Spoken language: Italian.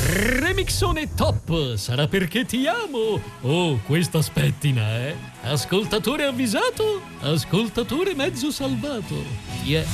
Remixone top, sarà perché ti amo. Oh, questa spettina, eh? Ascoltatore avvisato, ascoltatore mezzo salvato. Yeah.